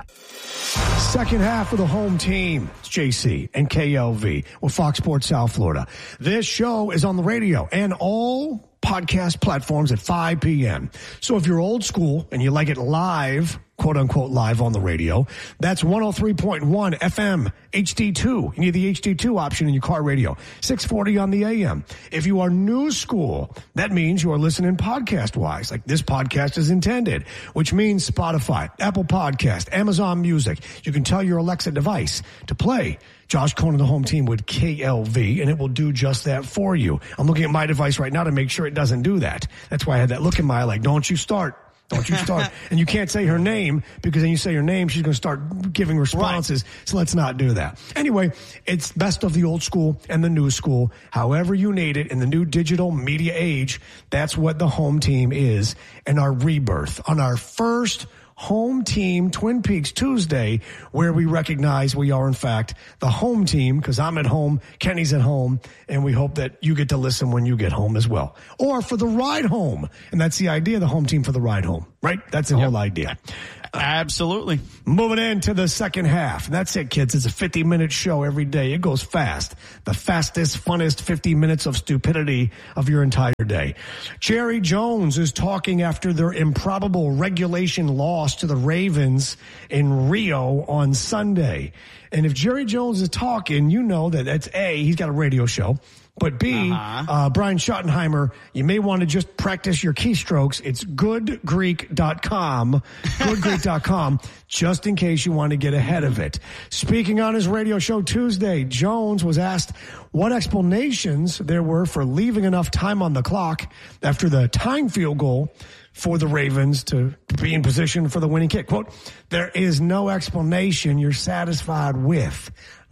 Second half of the home team. It's J C and K L V with Fox Sports South Florida. This show is on the radio and all podcast platforms at five p.m. So if you're old school and you like it live, quote unquote live on the radio, that's one oh three point one F M H D two. You need the H D two option in your car radio. six forty on the A M. If you are new school, that means you are listening podcast wise, like this podcast is intended, which means Spotify, Apple Podcast, Amazon Music. You can tell your Alexa device to play Josh Cohen, the home team with K L V, and it will do just that for you. I'm looking at my device right now to make sure it doesn't do that. That's why I had that look in my eye like, don't you start. Don't you start. And you can't say her name because then you say her name, she's going to start giving responses. Right. So let's not do that. Anyway, it's best of the old school and the new school. However you need it in the new digital media age, that's what the home team is. And our rebirth on our first home team Twin Peaks Tuesday, where we recognize we are in fact the home team, because I'm at home, Kenny's at home, and we hope that you get to listen when you get home as well, or for the ride home. And that's the idea, the home team for the ride home, right? That's the yep. whole idea. Absolutely. Moving into the second half. And that's it, kids. It's a fifty minute show every day. It goes fast. The fastest, funnest fifty minutes of stupidity of your entire day. Jerry Jones is talking after their improbable regulation loss to the Ravens in Rio on Sunday. And if Jerry Jones is talking, you know that that's A, he's got a radio show. But B, uh-huh. uh, Brian Schottenheimer, you may want to just practice your keystrokes. It's good greek dot com, good greek dot com, just in case you want to get ahead of it. Speaking on his radio show Tuesday, Jones was asked what explanations there were for leaving enough time on the clock after the tying field goal for the Ravens to be in position for the winning kick. Quote, there is no explanation you're satisfied with.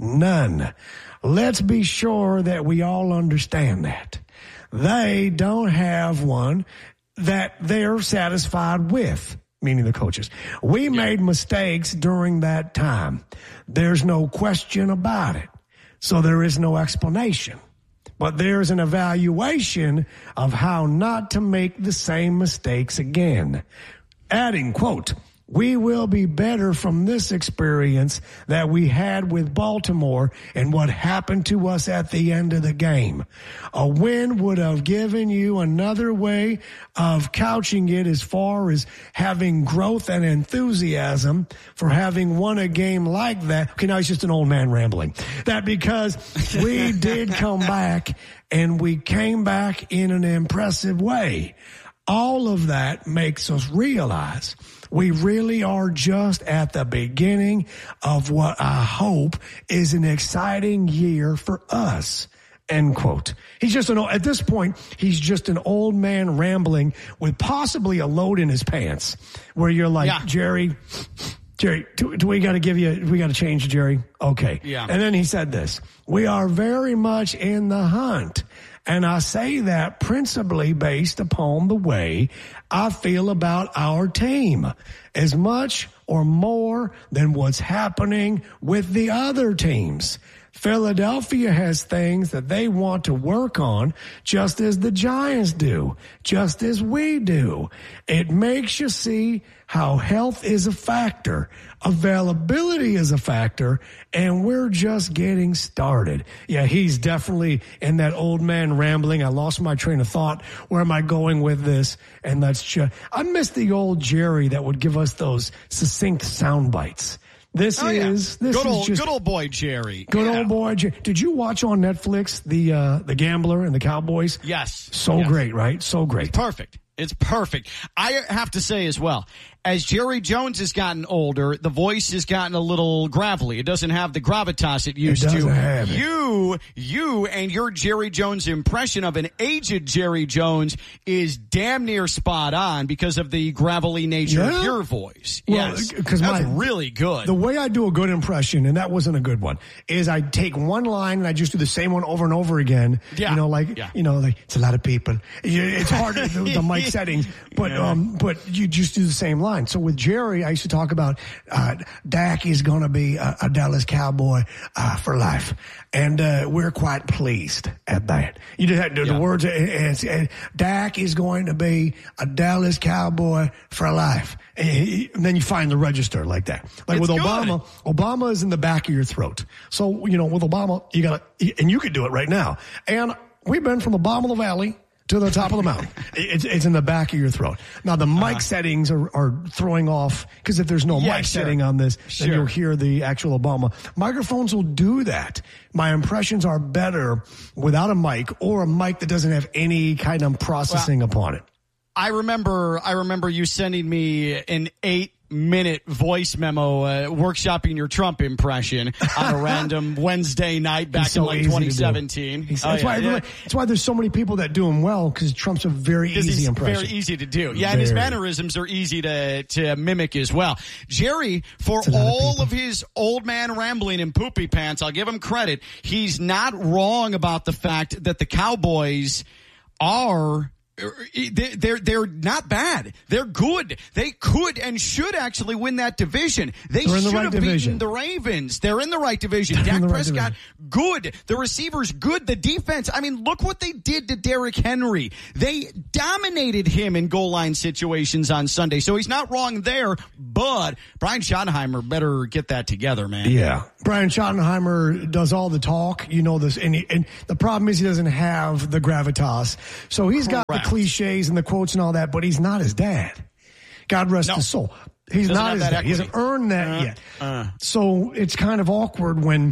None. Let's be sure that we all understand that. They don't have one that they're satisfied with, meaning the coaches. We made mistakes during that time. There's no question about it. So there is no explanation. But there's an evaluation of how not to make the same mistakes again. Adding, quote, we will be better from this experience that we had with Baltimore and what happened to us at the end of the game. A win would have given you another way of couching it as far as having growth and enthusiasm for having won a game like that. Okay, now he's just an old man rambling. That because we did come back and we came back in an impressive way. All of that makes us realize we really are just at the beginning of what I hope is an exciting year for us. End quote. He's just an, at this point, he's just an old man rambling with possibly a load in his pants where you're like, yeah. Jerry, Jerry, do, do we got to give you, we got to change, Jerry? Okay. Yeah. And then he said this, we are very much in the hunt. And I say that principally based upon the way I feel about our team, as much or more than what's happening with the other teams. Philadelphia has things that they want to work on, just as the Giants do, just as we do. It makes you see how health is a factor, availability is a factor, and we're just getting started. Yeah, he's definitely in that old man rambling. I lost my train of thought. Where am I going with this? And that's just, I miss the old Jerry that would give us those succinct sound bites. This oh, yeah. is this good is old just good old boy Jerry. Good yeah. old boy Jerry. Did you watch on Netflix the uh, the Gambler and the Cowboys? Yes. So yes. great, right? So great. It's perfect. It's perfect. I have to say as well, as Jerry Jones has gotten older, the voice has gotten a little gravelly. It doesn't have the gravitas it used it doesn't to. Have it. You, you and your Jerry Jones impression of an aged Jerry Jones is damn near spot on because of the gravelly nature yeah. of your voice. Well, yes. Because that's my, really good. The way I do a good impression, and that wasn't a good one, is I take one line and I just do the same one over and over again. Yeah. You know, like, yeah. you know, like, it's a lot of people. It's hard. the, the mic Mike settings, but yeah. um, but you just do the same line. So with Jerry, I used to talk about uh, Dak is going to be a, a Dallas Cowboy uh, for life, and uh, we're quite pleased at that. You just had the, yeah. the words. It's, it's, Dak is going to be a Dallas Cowboy for life, and, he, and then you find the register like that. Like it's with Obama, good. Obama is in the back of your throat. So you know, with Obama, you got to, and you could do it right now. And we've been from the bottom of the valley to the top of the mountain. It's, it's in the back of your throat. Now, the mic uh-huh. settings are, are throwing off, because if there's no yeah, mic sure. setting on this, sure. then you'll hear the actual Obama. Microphones will do that. My impressions are better without a mic, or a mic that doesn't have any kind of processing well, upon it. I remember, I remember you sending me an eight minute voice memo uh, workshopping your Trump impression on a random Wednesday night back so in like twenty seventeen. That's, oh, yeah, why yeah. that's why there's so many people that do him well, because Trump's a very easy impression. Very easy to do. Yeah, very. And his mannerisms are easy to, to mimic as well. Jerry, for all of, of his old man rambling and poopy pants, I'll give him credit. He's not wrong about the fact that the Cowboys are... They're, they're not bad. They're good. They could and should actually win that division. They should the right have division. beaten the Ravens. They're in the right division. Dak right Prescott, division. good. The receivers, good. The defense, I mean, look what they did to Derrick Henry. They dominated him in goal line situations on Sunday. So he's not wrong there, but Brian Schottenheimer better get that together, man. Yeah. Brian Schottenheimer does all the talk. You know this. And, he, and the problem is he doesn't have the gravitas. So he's got Correct. the cliches and the quotes and all that, but he's not his dad. God rest no. his soul. He's Doesn't not his dad. Equity. He hasn't earned that uh, yet. Uh. So it's kind of awkward when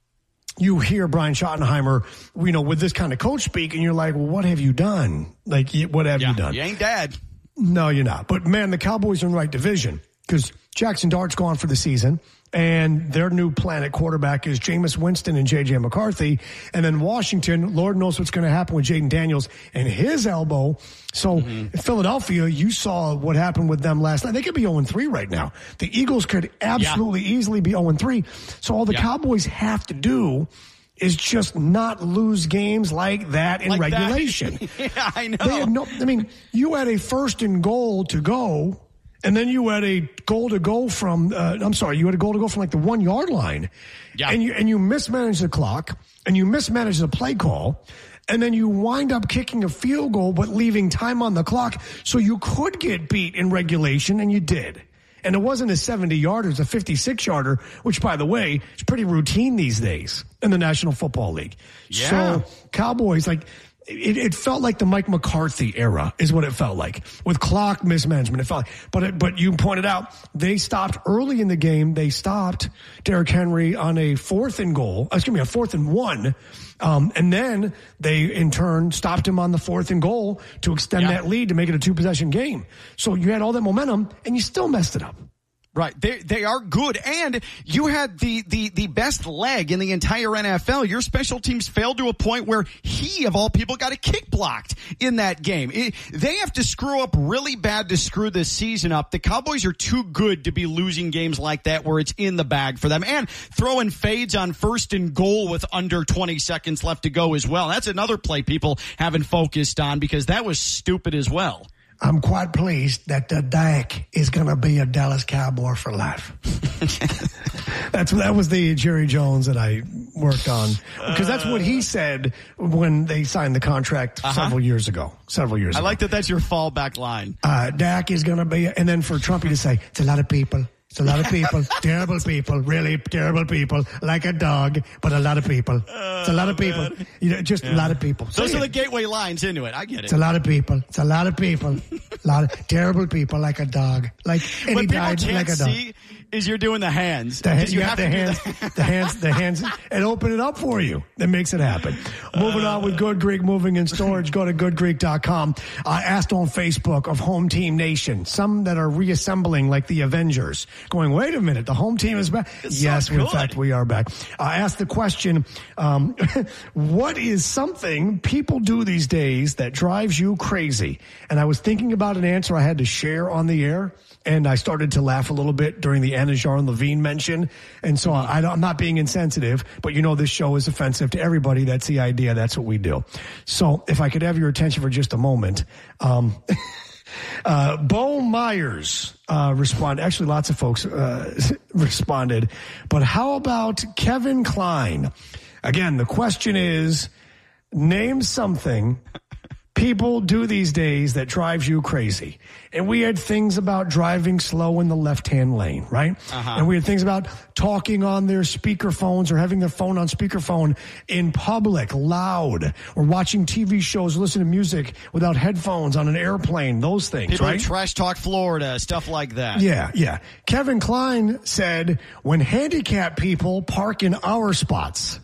you hear Brian Schottenheimer, you know, with this kind of coach speak, and you're like, well, what have you done? Like, what have yeah, you done? You ain't dad. No, you're not. But, man, the Cowboys are in the right division, because Jackson Dart's gone for the season, and their new plan at quarterback is Jameis Winston and J J McCarthy. And then Washington, Lord knows what's going to happen with Jaden Daniels and his elbow. So mm-hmm. in Philadelphia, you saw what happened with them last night. They could be oh and three right now. The Eagles could absolutely yeah. easily be oh and three. So all the yeah. Cowboys have to do is just not lose games like that in like regulation. That. yeah, I know. They had no, I mean, you had a first and goal to go, and then you had a goal to go from, uh, I'm sorry, you had a goal to go from like the one yard line. Yeah. And you, and you mismanaged the clock, and you mismanaged the play call, and then you wind up kicking a field goal, but leaving time on the clock. So you could get beat in regulation, and you did. And it wasn't a seventy yarder, it's a fifty-six yarder, which, by the way, is pretty routine these days in the National Football League. Yeah. So Cowboys, like, It, it felt like the Mike McCarthy era is what it felt like, with clock mismanagement. It felt like, but it, but you pointed out they stopped early in the game. They stopped Derrick Henry on a fourth and goal. Excuse me, a fourth and one, um, and then they in turn stopped him on the fourth and goal to extend yeah. that lead to make it a two possession game. So you had all that momentum, and you still messed it up. Right. They they are good. And you had the, the, the best leg in the entire N F L. Your special teams failed to a point where he, of all people, got a kick blocked in that game. It, they have to screw up really bad to screw this season up. The Cowboys are too good to be losing games like that where it's in the bag for them. And throwing fades on first and goal with under twenty seconds left to go as well. That's another play people haven't focused on, because that was stupid as well. I'm quite pleased that uh, Dak is going to be a Dallas Cowboy for life. That's that was the Jerry Jones that I worked on, because that's what he said when they signed the contract uh-huh. several years ago. Several years. I ago. like that. That's your fallback line. Uh, Dak is going to be, and then for Trumpy to say it's a lot of people. It's a lot of people, terrible people, really terrible people, like a dog, but a lot of people. It's a lot of people, you know, just yeah. a lot of people. Those Say are it. the gateway lines into it. I get it. It's a lot of people. It's a lot of people, a lot of terrible people, like a dog, like and what he people died can't like a dog. See is you're doing the hands. The, you yeah, have the to hands, the hands, the hands, and open it up for you. That makes it happen. Uh, Moving on with Good Greek Moving and Storage. Go to good greek dot com. I asked on Facebook of Home Team Nation, some that are reassembling like the Avengers, going, wait a minute, the home team is back. It's yes, so in fact, we are back. I asked the question, um, what is something people do these days that drives you crazy? And I was thinking about an answer I had to share on the air, and I started to laugh a little bit during the Anna Jarn Levine mentioned. And so I, I'm not being insensitive, but you know this show is offensive to everybody. That's the idea. That's what we do. So if I could have your attention for just a moment. Um, uh, Bo Myers uh, responded. Actually, lots of folks uh, responded. But how about Kevin Klein? Again, the question is, name something people do these days that drives you crazy. And we had things about driving slow in the left-hand lane, right? Uh-huh. And we had things about talking on their speakerphones or having their phone on speakerphone in public, loud, or watching T V shows, listening to music without headphones on an airplane, those things, people right? People trash talk Florida, stuff like that. Yeah, yeah. Kevin Klein said, when handicapped people park in our spots.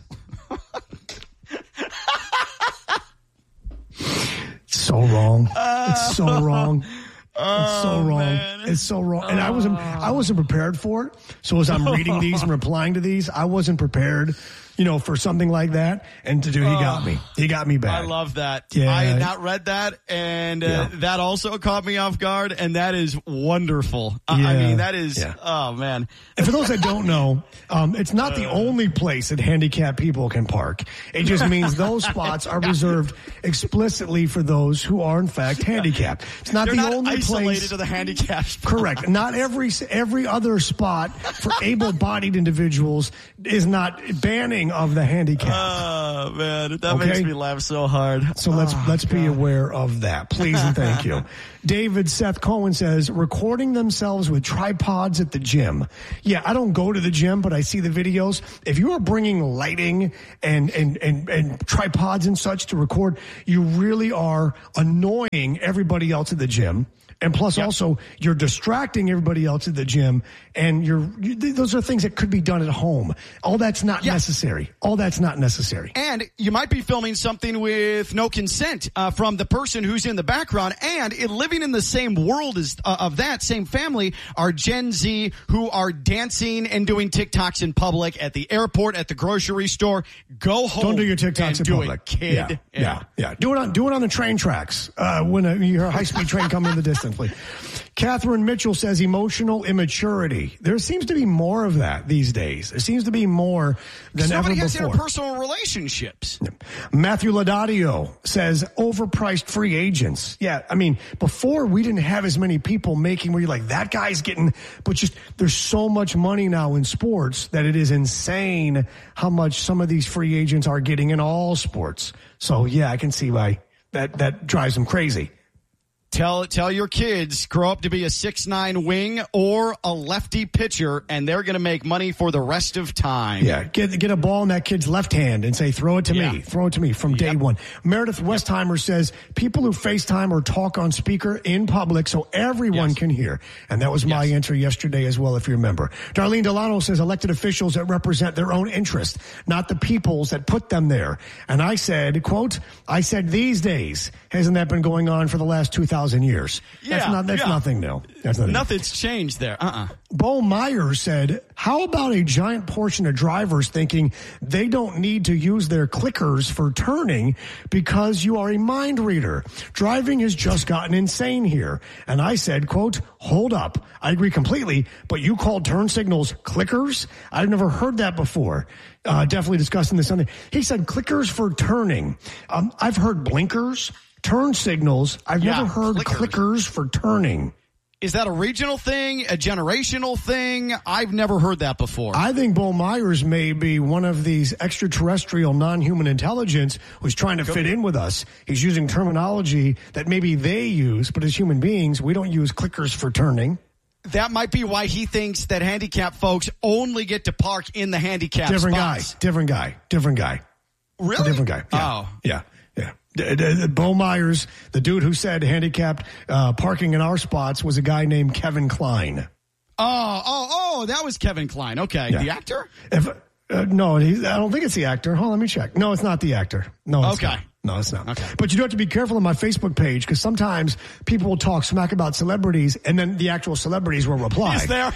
So wrong. It's so wrong. It's so wrong. Man. It's so wrong. And I wasn't I wasn't prepared for it. So as I'm reading these and replying to these, I wasn't prepared, you know, for something like that. And to do, he got me. He got me bad. I love that. Yeah. I had not read that, and uh, yeah. that also caught me off guard, and that is wonderful. Uh, yeah. I mean, that is, yeah. oh, man. And for those that don't know, um, it's not the only place that handicapped people can park. It just means those spots are reserved explicitly for those who are, in fact, handicapped. It's not They're the not only isolated place. to the handicapped spot. Correct. Not every every other spot for able-bodied individuals is not banning of the handicap. Oh, man. That okay? makes me laugh so hard. So let's oh, let's God. be aware of that. Please and thank you. David Seth Cohen says, recording themselves with tripods at the gym. Yeah, I don't go to the gym, but I see the videos. If you are bringing lighting and, and, and, and tripods and such to record, you really are annoying everybody else at the gym. And plus, yep. also, you're distracting everybody else at the gym, and you're you, those are things that could be done at home. All that's not yep. necessary. All that's not necessary. And you might be filming something with no consent uh, from the person who's in the background. And it, living in the same world as uh, of that same family are Gen Z who are dancing and doing TikToks in public at the airport, at the grocery store. Go home. Don't do your TikToks and in do public, it, kid. Yeah, yeah, yeah, yeah. Do it on do it on the train tracks uh, when a, you hear a high speed train coming in the distance. Catherine Mitchell says emotional immaturity. There seems to be more of that these days. There seems to be more than ever before. Nobody has interpersonal relationships. Matthew Laudadio says overpriced free agents. Yeah, I mean, before we didn't have as many people making where you're like, that guy's getting, but just there's so much money now in sports that it is insane how much some of these free agents are getting in all sports. So yeah, I can see why that, that drives them crazy. Tell tell your kids, grow up to be a six nine wing or a lefty pitcher, and they're going to make money for the rest of time. Yeah, get get a ball in that kid's left hand and say, throw it to yeah. me. Throw it to me from yep. day one. Meredith Westheimer yep. says, people who FaceTime or talk on speaker in public so everyone yes. can hear. And that was my yes. answer yesterday as well, if you remember. Darlene Delano says, elected officials that represent their own interest, not the people's that put them there. And I said, quote, I said, these days, hasn't that been going on for the last two thousand years? Yeah, that's not, that's yeah. nothing new. That's nothing Nothing's new. changed there. Uh-uh. Bo Myers said, how about a giant portion of drivers thinking they don't need to use their clickers for turning because you are a mind reader? Driving has just gotten insane here. And I said, quote, hold up. I agree completely, but you called turn signals clickers? I've never heard that before. Uh, definitely discussing this Sunday. He said clickers for turning. Um, I've heard blinkers, turn signals. I've yeah, never heard clickers. clickers for turning. Is that a regional thing, a generational thing? I've never heard that before. I think Bo Myers may be one of these extraterrestrial non-human intelligence who's trying to Good. fit in with us. He's using terminology that maybe they use, but as human beings, we don't use clickers for turning. That might be why he thinks that handicapped folks only get to park in the handicapped different spots. guy, different guy, different guy. Really? A different guy. Yeah. Oh. Yeah. Yeah. D- D- Bo Myers, the dude who said handicapped uh, parking in our spots, was a guy named Kevin Klein. Oh, oh, oh, that was Kevin Klein. Okay. Yeah. The actor? If, uh, no, he, I don't think it's the actor. Hold on, let me check. No, it's not the actor. No, it's okay. not. No, it's not. Okay. But you do have to be careful on my Facebook page because sometimes people will talk smack about celebrities and then the actual celebrities will reply. Is there?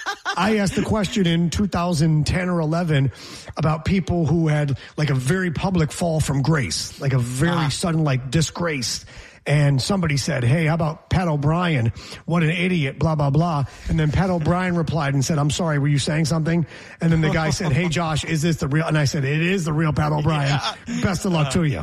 I asked the question in two thousand ten or eleven about people who had like a very public fall from grace, like a very uh-huh. sudden like disgrace. and somebody said, hey, how about Pat O'Brien? What an idiot, blah, blah, blah. And then Pat O'Brien replied and said, I'm sorry, were you saying something? And then the guy said, hey, Josh, is this the real? And I said, it is the real Pat O'Brien. Yeah. Best of luck uh, to you.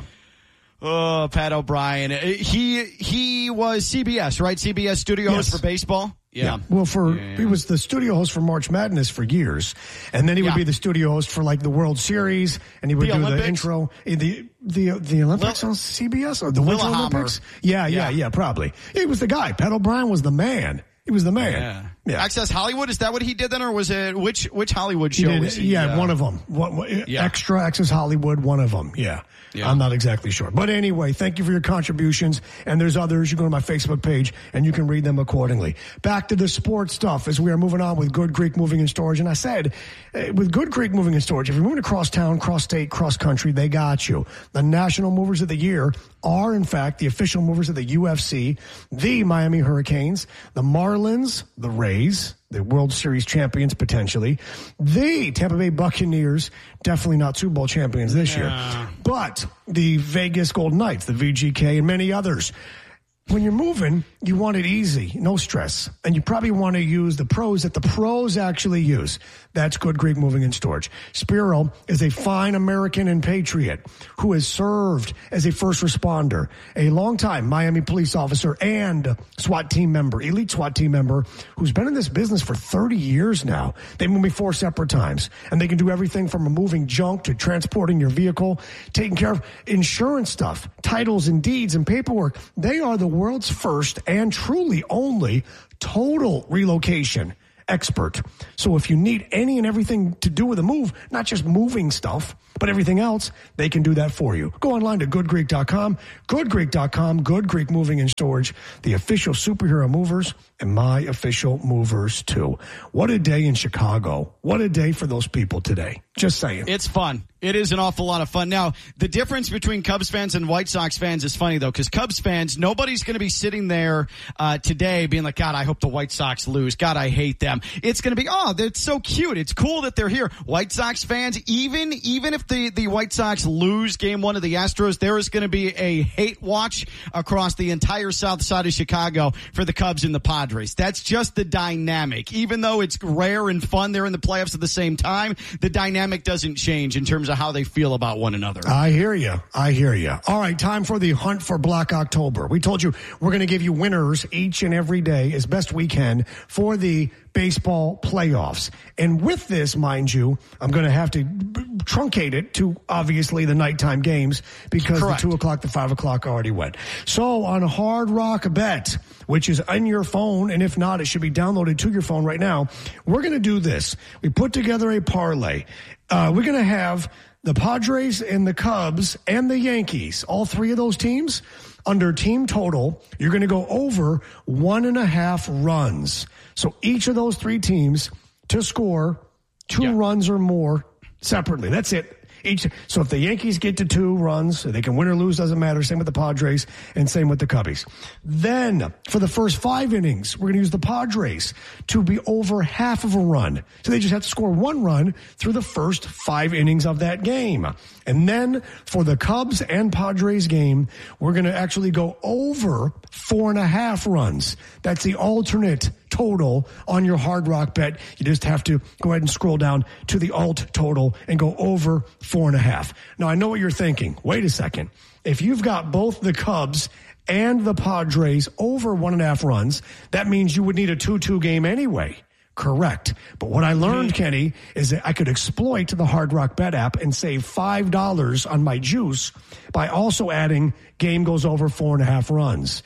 Oh, Pat O'Brien. He he was C B S, right? C B S studio yes. host for baseball. Yeah. yeah. Well, for yeah. he was the studio host for March Madness for years, and then he would yeah. be the studio host for like the World Series, and he would the do Olympics? the intro. The the the Olympics Lil- on C B S or the Winter Olympics? Yeah, yeah, yeah, yeah, probably. He was the guy. Pat O'Brien was the man. He was the man. Yeah. yeah. Access Hollywood, is that what he did then, or was it which which Hollywood show? He did, was he, yeah, uh, one of them. One, one, yeah. Extra Access Hollywood, one of them. Yeah. Yeah. I'm not exactly sure. But anyway, thank you for your contributions. And there's others. You go to my Facebook page and you can read them accordingly. Back to the sports stuff as we are moving on with Good Greek Moving and Storage. And I said, with Good Greek Moving and Storage, if you're moving across town, cross state, cross country, they got you. The National Movers of the Year are, in fact, the official movers of the U F C, the Miami Hurricanes, the Marlins, the Rays, the World Series champions potentially, the Tampa Bay Buccaneers, definitely not Super Bowl champions this yeah. year, but the Vegas Golden Knights, the V G K, and many others. When you're moving, you want it easy, no stress. And you probably want to use the pros that the pros actually use. That's Good Greek Moving and Storage. Spiro is a fine American and patriot who has served as a first responder, a longtime Miami police officer and SWAT team member, elite SWAT team member, who's been in this business for thirty years now. They moved me four separate times. And they can do everything from removing junk to transporting your vehicle, taking care of insurance stuff, titles and deeds and paperwork. They are the world's first and truly only total relocation expert. So if you need any and everything to do with a move, not just moving stuff, but everything else, they can do that for you. Go online to good greek dot com, good greek dot com, Good Greek Moving and Storage, the official superhero movers and my official movers too. What a day in Chicago. What a day for those people today. Just saying. It's fun. It is an awful lot of fun. Now, the difference between Cubs fans and White Sox fans is funny, though, because Cubs fans, nobody's going to be sitting there uh, today being like, God, I hope the White Sox lose. God, I hate them. It's going to be, oh, that's so cute. It's cool that they're here. White Sox fans, even even if the, the White Sox lose game one of the Astros, there is going to be a hate watch across the entire south side of Chicago for the Cubs and the Padres. That's just the dynamic. Even though it's rare and fun, they're in the playoffs at the same time, the dynamic doesn't change in terms of how they feel about one another. I hear you. I hear you. All right, time for the hunt for Black October. We told you we're going to give you winners each and every day as best we can for the baseball playoffs. And with this, mind you, I'm going to have to truncate it to obviously the nighttime games because Correct. the two o'clock, the five o'clock already went. So on Hard Rock Bet, which is on your phone, and if not, it should be downloaded to your phone right now, we're going to do this. We put together a parlay. Uh, we're going to have the Padres and the Cubs and the Yankees, all three of those teams, under team total, you're going to go over one and a half runs. So each of those three teams to score two yeah. runs or more separately. That's it. Each, so if the Yankees get to two runs, they can win or lose, doesn't matter. Same with the Padres and same with the Cubbies. Then for the first five innings, we're going to use the Padres to be over half of a run. So they just have to score one run through the first five innings of that game. And then for the Cubs and Padres game, we're going to actually go over four and a half runs. That's the alternate total on your Hard Rock Bet. You just have to go ahead and scroll down to the alt total and go over four and a half. Now, I know what you're thinking. Wait a second. If you've got both the Cubs and the Padres over one and a half runs, that means you would need a two two game anyway. Correct. But what I learned, Kenny, is that I could exploit the Hard Rock Bet app and save five dollars on my juice by also adding game goes over four and a half runs.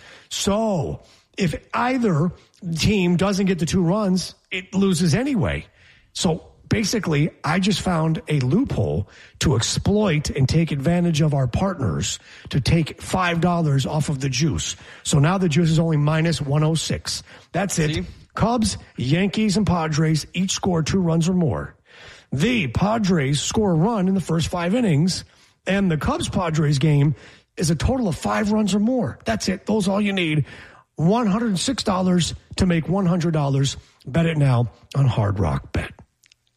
So if either team doesn't get the two runs, it loses anyway. So basically, I just found a loophole to exploit and take advantage of our partners to take five dollars off of the juice. So now the juice is only minus one oh six. That's it. See? Cubs, Yankees, and Padres each score two runs or more. The Padres score a run in the first five innings, and the Cubs-Padres game is a total of five runs or more. That's it. Those are all you need. one hundred six dollars to make one hundred dollars. Bet it now on Hard Rock Bet.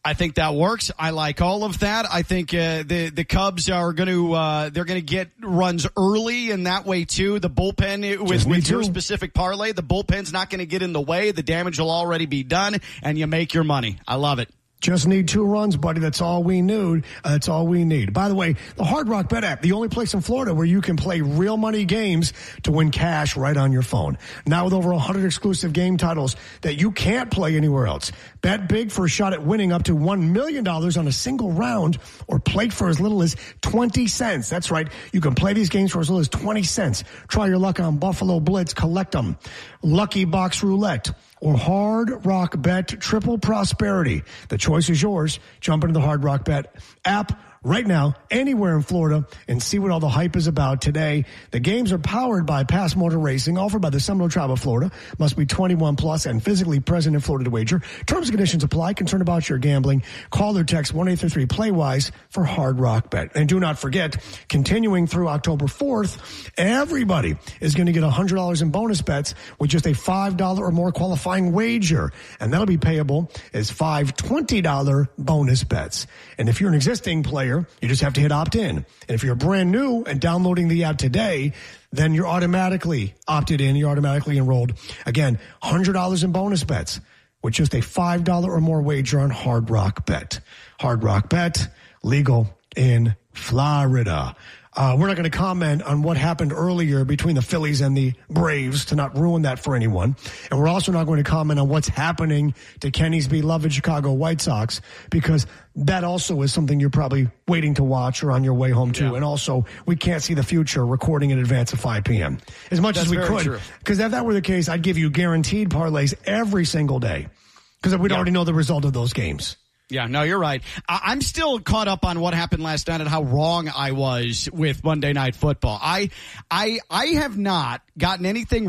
I think that works. I like all of that. I think uh, the the Cubs are going to uh, they're going to get runs early in that way too. The bullpen with, with your specific parlay, the bullpen's not going to get in the way. The damage will already be done, and you make your money. I love it. Just need two runs, buddy. That's all we need. Uh, that's all we need. By the way, the Hard Rock Bet app, the only place in Florida where you can play real money games to win cash right on your phone. Now with over one hundred exclusive game titles that you can't play anywhere else. Bet big for a shot at winning up to one million dollars on a single round, or play for as little as twenty cents. That's right. You can play these games for as little as twenty cents. Try your luck on Buffalo Blitz, Collect 'em, Lucky Box Roulette, or Hard Rock Bet Triple Prosperity. The choice is yours. Jump into the Hard Rock Bet app right now, anywhere in Florida, and see what all the hype is about today. The games are powered by Pass Motor Racing, offered by the Seminole Tribe of Florida. Must be twenty-one plus and physically present in Florida to wager. Terms and conditions apply. Concerned about your gambling? Call or text one eight three three play wise for Hard Rock Bet. And do not forget, continuing through October fourth, everybody is going to get one hundred dollars in bonus bets with just a five dollars or more qualifying wager. And that'll be payable as five twenty dollars bonus bets. And if you're an existing player, you just have to hit opt in. And if you're brand new and downloading the app today, then you're automatically opted in. You're automatically enrolled. Again, one hundred dollars in bonus bets with just a five dollars or more wager on Hard Rock Bet. Hard Rock Bet, legal in Florida. Uh, we're not going to comment on what happened earlier between the Phillies and the Braves to not ruin that for anyone. And we're also not going to comment on what's happening to Kenny's beloved Chicago White Sox, because that also is something you're probably waiting to watch or on your way home to. Yeah. And also, we can't see the future recording in advance of five p.m. as much That's as we very could. True. Because if that were the case, I'd give you guaranteed parlays every single day, because we'd yeah. already know the result of those games. Yeah, no, you're right. I'm still caught up on what happened last night and how wrong I was with Monday Night Football. I, I, I have not gotten anything